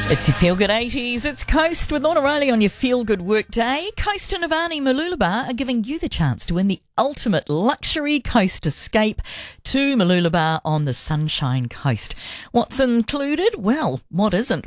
It's your Feel Good 80s. It's Coast with Lorna Riley on your Feel Good work day. Coast and Avani Mooloolaba are giving you the chance to win the ultimate luxury coast escape to Mooloolaba on the Sunshine Coast. What's included? Well, what isn't?